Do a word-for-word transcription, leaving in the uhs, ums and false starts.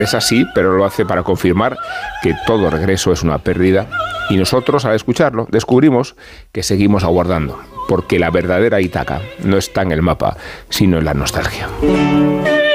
Es así, pero lo hace para confirmar que todo regreso es una pérdida. Y nosotros, al escucharlo, descubrimos que seguimos aguardando, porque la verdadera Ítaca no está en el mapa, sino en la nostalgia.